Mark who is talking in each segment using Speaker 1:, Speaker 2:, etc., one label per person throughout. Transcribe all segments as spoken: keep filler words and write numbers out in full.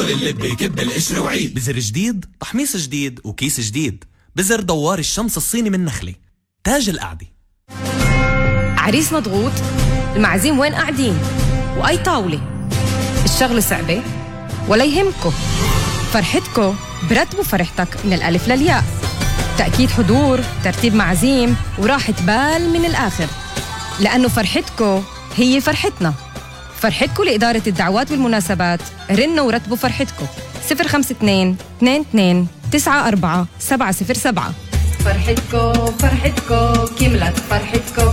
Speaker 1: هول اللي بيكب القشر وعيد.
Speaker 2: بزر جديد، تحميص جديد، وكيس جديد. بزر دوار الشمس الصيني من نخلة، تاج القعدة.
Speaker 3: عريس مضغوط، المعازيم وين قاعدين؟ وأي طاولة؟ الشغل صعبة ولا يهمكو، فرحتكو برتبوا فرحتك من الألف للياء. تأكيد حضور، ترتيب معازيم، وراحة بال من الآخر، لأنه فرحتكو هي فرحتنا. فرحتكو لإدارة الدعوات والمناسبات. رنوا ورتبوا فرحتكو صفر خمسة اثنين اثنين اثنين تسعة أربعة سبعة صفر سبعة. فرحتكو فرحتكو كملت فرحتكو.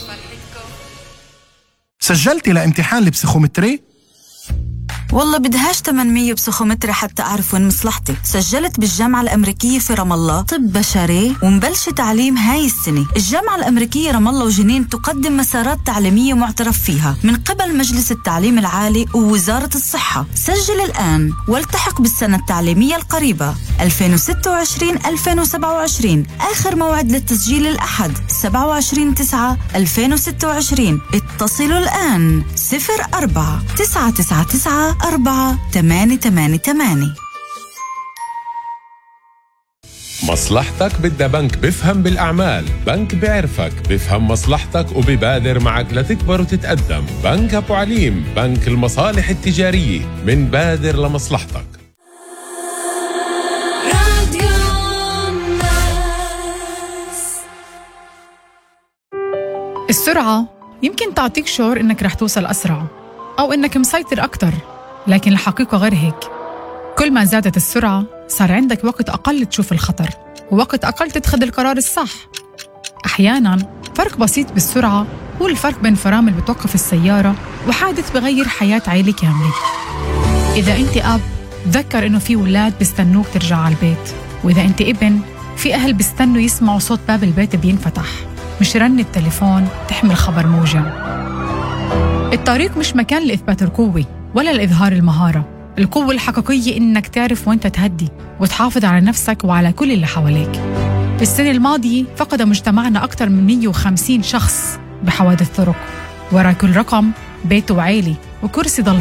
Speaker 4: سجلتي لامتحان البسيخومتري؟
Speaker 5: والله بدهاش ثمانمية بسيخومتري حتى أعرف وين مصلحتي. سجلت بالجامعة الأمريكية في رام الله طب بشري ومبلش تعليم هاي السنة. الجامعة الأمريكية رام الله وجنين تقدم مسارات تعليمية معترف فيها من قبل مجلس التعليم العالي ووزارة الصحة. سجل الآن والتحق بالسنة التعليمية القريبة ألفين وستة وعشرين ألفين وسبعة وعشرين. آخر موعد للتسجيل الأحد سبعة وعشرين تسعة ألفين وستة وعشرين. اتصلوا الآن صفر أربعة تسعة تسعة تسعة أربعة ثمانية ثمانية ثمانية.
Speaker 6: مصلحتك بدها بنك بفهم بالأعمال. بنك بيعرفك، بفهم مصلحتك وبيبادر معك لتكبر وتتقدم. بنك أبو عليم، بنك المصالح التجارية، من بادر لمصلحتك.
Speaker 7: السرعة يمكن تعطيك شعور إنك رح توصل أسرع أو إنك مسيطر أكتر، لكن الحقيقة غير هيك. كل ما زادت السرعة صار عندك وقت أقل تشوف الخطر ووقت أقل تتخذ القرار الصح. أحياناً فرق بسيط بالسرعة هو الفرق بين فرامل بتوقف السيارة وحادث بغير حياة عائلة كاملة. إذا أنت أب، تذكر إنه في ولاد بيستنوك ترجع على البيت، وإذا أنت ابن، في أهل بيستنوا يسمعوا صوت باب البيت بينفتح، مش رن التليفون تحمل خبر موجع. الطريق مش مكان لإثبات القوة ولا لإظهار المهارة. القوة الحقيقية إنك تعرف وين تهدي وتحافظ على نفسك وعلى كل اللي حواليك. السنة الماضية فقد مجتمعنا أكثر من مية وخمسين شخص بحوادث طرق. ورا كل رقم بيت وعيلة وكرسي ضل